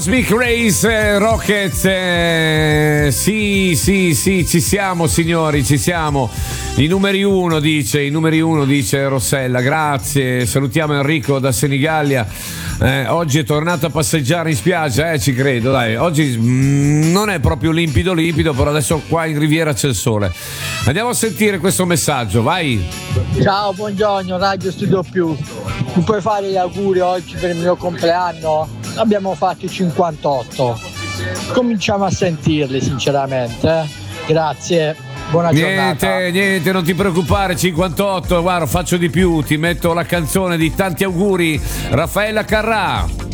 Cosmic Race Rocket, sì, ci siamo signori, ci siamo. I numeri uno dice Rossella, grazie. Salutiamo Enrico da Senigallia. Oggi è tornato a passeggiare in spiaggia, ci credo, dai. Oggi non è proprio limpido, però adesso qua in Riviera c'è il sole. Andiamo a sentire questo messaggio, vai. Ciao, buongiorno, Radio Studio Più. Mi puoi fare gli auguri oggi per il mio compleanno? Abbiamo fatto i 58. Cominciamo a sentirli sinceramente. Grazie, buona giornata. Niente, non ti preoccupare, 58, guarda, faccio di più, ti metto la canzone di tanti auguri, Raffaella Carrà.